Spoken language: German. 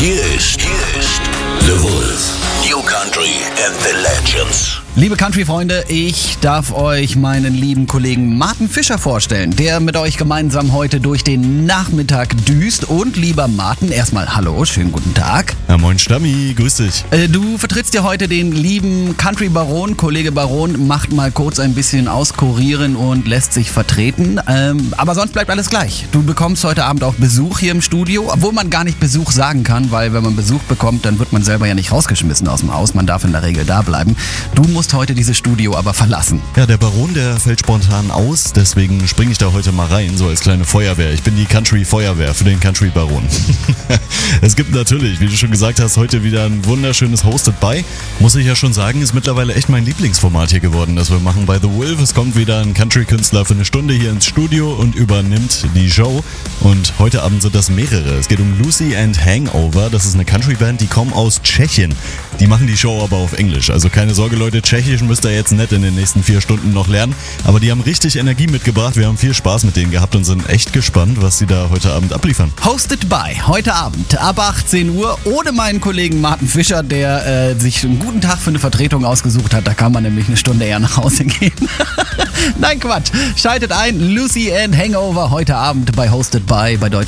Hier ist The Wolf. New Country and the Legends. Liebe Country-Freunde, ich darf euch meinen lieben Kollegen Martin Fischer vorstellen, der mit euch gemeinsam heute durch den Nachmittag düst. Und lieber Martin, erstmal hallo, schönen guten Tag. Ja, moin Stammi, grüß dich. Du vertrittst ja heute den lieben Country-Baron. Kollege Baron macht mal kurz ein bisschen auskurieren und lässt sich vertreten. Aber sonst bleibt alles gleich. Du bekommst heute Abend auch Besuch hier im Studio, obwohl man gar nicht Besuch sagen kann, weil wenn man Besuch bekommt, dann wird man selber ja nicht rausgeschmissen aus dem Haus. Man darf in der Regel da bleiben. Du musst heute dieses Studio aber verlassen. Ja, der Baron, der fällt spontan aus, deswegen springe ich da heute mal rein, so als kleine Feuerwehr. Ich bin die Country-Feuerwehr für den Country-Baron. Es gibt natürlich, wie du schon gesagt hast, heute wieder ein wunderschönes Hosted by. Muss ich ja schon sagen, ist mittlerweile echt mein Lieblingsformat hier geworden, das wir machen bei The Wolf. Es kommt wieder ein Country-Künstler für eine Stunde hier ins Studio und übernimmt die Show. Und heute Abend sind das mehrere. Es geht um Lucy and Hangover. Das ist eine Country-Band, die kommen aus Tschechien. Die machen die Show aber auf Englisch. Also keine Sorge, Leute, Tschechisch müsst ihr jetzt nicht in den nächsten 4 Stunden noch lernen. Aber die haben richtig Energie mitgebracht. Wir haben viel Spaß mit denen gehabt und sind echt gespannt, was sie da heute Abend abliefern. Hosted by heute Abend ab 18 Uhr ohne meinen Kollegen Martin Fischer, der sich einen guten Tag für eine Vertretung ausgesucht hat. Da kann man nämlich eine Stunde eher nach Hause gehen. Nein, Quatsch. Schaltet ein. Lucy and Hangover heute Abend bei Hosted by Deutsche